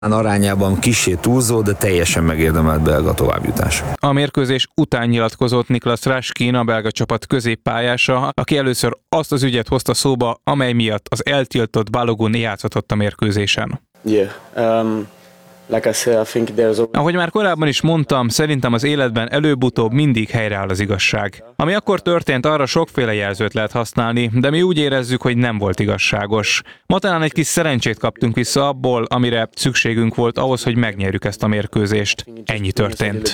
arányában kissé túlzó, de teljesen megérdemelt belga továbbjutás. A mérkőzés után nyilatkozott Niklas Raskin, a belga csapat középpályása, aki először azt az ügyet hozta szóba, amely miatt az eltiltott Balogun játszhatott a mérkőzésen. Ahogy már korábban is mondtam, szerintem az életben előbb-utóbb mindig helyreáll az igazság. Ami akkor történt, arra sokféle jelzőt lehet használni, de mi úgy érezzük, hogy nem volt igazságos. Ma talán egy kis szerencsét kaptunk vissza abból, amire szükségünk volt ahhoz, hogy megnyerjük ezt a mérkőzést. Ennyi történt.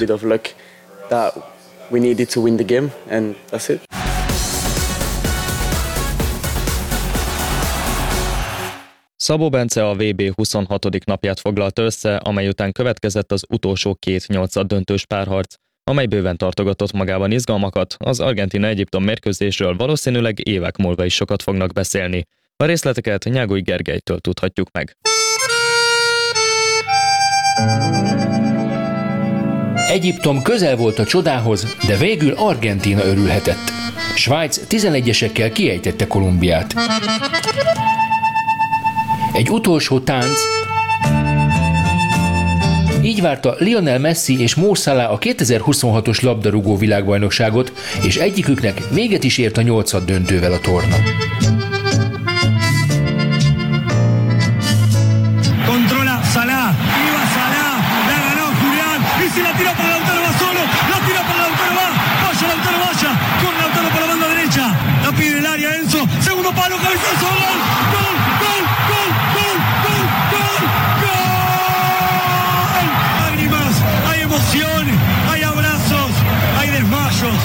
Szabó Bence a VB 26. napját foglalta össze, amely után következett az utolsó 2 nyolcaddöntős párharc, amely bőven tartogatott magában izgalmakat. Az Argentína-Egyiptom mérkőzésről valószínűleg évek múlva is sokat fognak beszélni. A részleteket Nyágoly Gergelytől tudhatjuk meg. Egyiptom közel volt a csodához, de végül Argentína örülhetett. Svájc 11-esekkel kiejtette Kolumbiát. Egy utolsó tánc, így várta Lionel Messi és Mo Salah a 2026-os labdarúgó világbajnokságot, és egyiküknek véget is ért a 8. döntővel a torna. Controla Salah, iba Salah, la ganó Julián, y si la tira para Lautaro, va solo, la tira para Lautaro, vaya Lautaro, vaya, con Lautaro para la banda derecha, la pide el área Enzo, segundo palo, cabezazo, gol, gol, gol, gol, gol, gol, gol, gol. Lágrimas, hay emoción, hay abrazos, hay desmayos.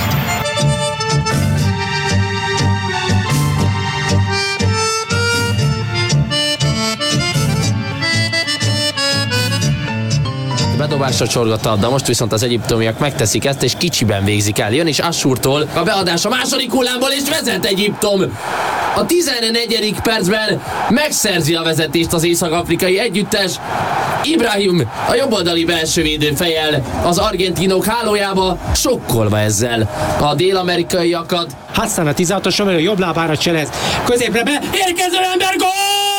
Bedobásra csorgott a labda, most viszont az egyiptomiak megteszik ezt, és kicsiben végzik el. Jön is Assurtól a beadás a második hullámból, és vezet Egyiptom. A 14. percben megszerzi a vezetést az észak-afrikai együttes. Ibrahim a jobboldali belső védőfejjel az argentinok hálójába, sokkolva ezzel a dél-amerikaiakat. Hassan a 16-os Romero jobb lábára cselez, középre be, érkező ember, gól!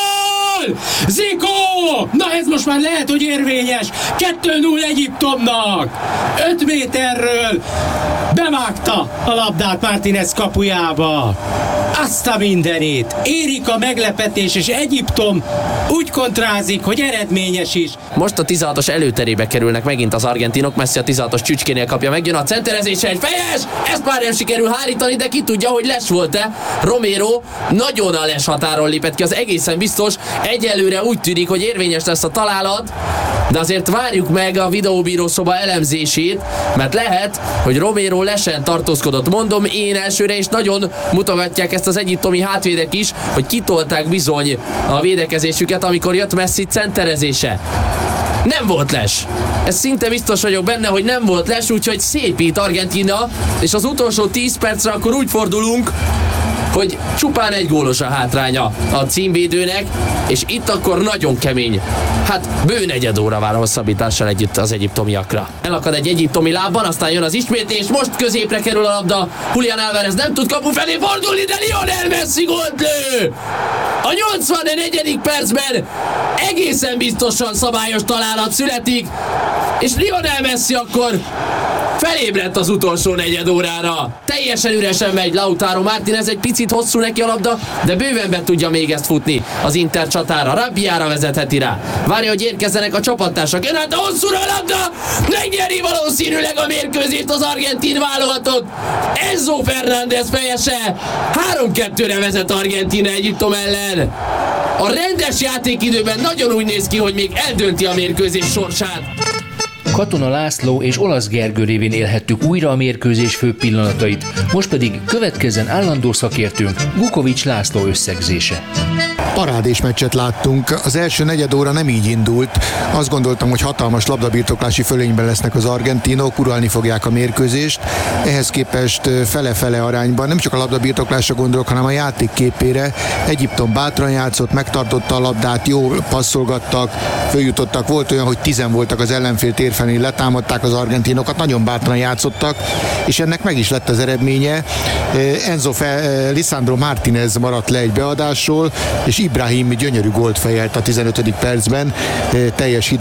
Zico! Na ez most már lehet, hogy érvényes. 2-0 Egyiptomnak. 5 méterről bevágta a labdát Martínez kapujába. Azt a mindenit. Érik a meglepetés, és Egyiptom úgy kontrázik, hogy eredményes is. Most a 16-os előterébe kerülnek megint az argentinok, Messi a 16-os csücskénél kapja, megjön a centerezésre, egy fejes! Ezt már nem sikerül hárítani, de ki tudja, hogy les volt-e. Romero nagyon a les határon lépett ki, az egészen biztos. Egyelőre úgy tűnik, hogy érvényes lesz a találat, de azért várjuk meg a videóbírószoba elemzését, mert lehet, hogy Romero lesen tartózkodott. Mondom én elsőre, és nagyon mutogatják ezt az egyiptomi hátvédek is, hogy kitolták bizony a védekezésüket, amikor jött Messi centerezése. Nem volt les. Ez szinte biztos vagyok benne, hogy nem volt les, úgyhogy szépít Argentína, és az utolsó 10 percre akkor úgy fordulunk, hogy csupán egy gólos a hátránya a címvédőnek, és itt akkor nagyon kemény. Hát bő negyed óra vár a hosszabbítással együtt az egyiptomiakra. Elakad egy egyiptomi lábban, aztán jön az ismétlés, most középre kerül a labda. Julián Álvarez nem tud kapu felé fordulni, de Lionel Messi gólt lő! A 84. percben egészen biztosan szabályos találat születik, és Lionel Messi akkor felébredt az utolsó negyed órára. Teljesen üresen megy Lautaro Martínez, egy picit hosszú neki a labda, de bőven be tudja még ezt futni az Inter csatára. Rabbiára vezetheti rá. Várja, hogy érkezzenek a csapattársak. Jön át a hosszúra a labda! Megnyeri valószínűleg a mérkőzést az argentin válogatott. Enzo Fernández fejese. 3-2-re vezet Argentína Egyiptom ellen. A rendes játékidőben nagyon úgy néz ki, hogy még eldönti a mérkőzés sorsát. Katona László és Olasz Gergő révén élhettük újra a mérkőzés fő pillanatait, most pedig következzen állandó szakértőnk Vukovics László összegzése. Parádés meccset láttunk. Az első negyed óra nem így indult. Azt gondoltam, hogy hatalmas labdabirtoklási fölényben lesznek az argentinok, uralni fogják a mérkőzést. Ehhez képest fele-fele arányban nem csak a labdabirtoklásra gondolok, hanem a játék képére. Egyiptom bátran játszott, megtartotta a labdát, jól passzolgattak, följutottak. Volt olyan, hogy 10 voltak az ellenfél térfelén, letámadták az argentinokat, nagyon bátran játszottak, és ennek meg is lett az eredménye. Lisandro Martínez maradt le egy beadásról, és Ibrahim gyönyörű gólt fejelt a 15. percben, teljes